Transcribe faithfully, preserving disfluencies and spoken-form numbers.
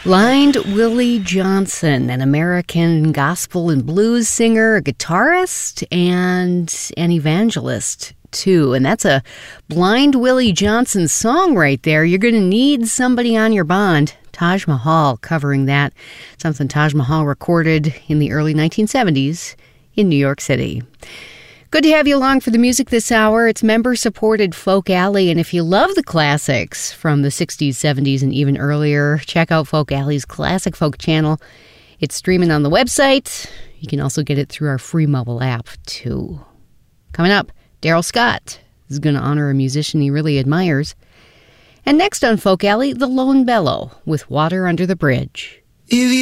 Blind Willie Johnson, an American gospel and blues singer, a guitarist, and an evangelist, too. And that's a Blind Willie Johnson song right there. You're going to need somebody on your bond. Taj Mahal covering that. Something Taj Mahal recorded in the early nineteen seventies in New York City. Good to have you along for the music this hour. It's member-supported Folk Alley, and if you love the classics from the sixties, seventies, and even earlier, check out Folk Alley's Classic Folk channel. It's streaming on the website. You can also get it through our free mobile app, too. Coming up, Daryl Scott is going to honor a musician he really admires. And next on Folk Alley, The Lone Bellow with Water Under the Bridge. If